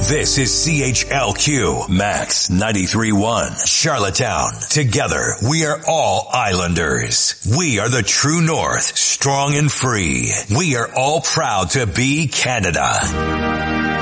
This is CHLQ Max 93.1 Charlottetown. Together, we are all Islanders. We are the true north, strong and free. We are all proud to be Canada.